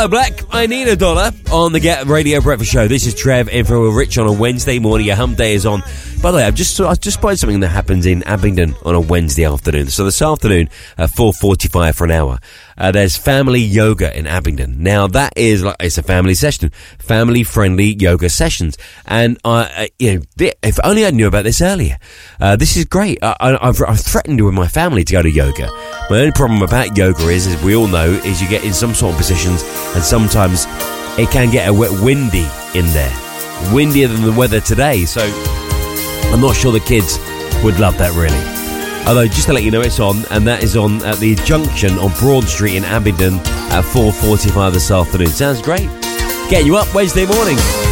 Black, I Need a Dollar on the Get Radio Breakfast Show. This is Trev in for Rich on a Wednesday morning. Your hump day is on. By the way, I just spotted something that happens in Abingdon on a Wednesday afternoon. So this afternoon at 4:45 for an hour, there's family yoga in Abingdon. Now that is it's a family session, family friendly yoga sessions. And if only I knew about this earlier. This is great. I've threatened with my family to go to yoga. My only problem about yoga is, as we all know, is you get in some sort of positions, and sometimes it can get a bit windy in there. Windier than the weather today, so I'm not sure the kids would love that really. Although, just to let you know, it's on, and that is on at the junction on Broad Street in Abingdon at 4:45 this afternoon. Sounds great. Getting you up Wednesday morning.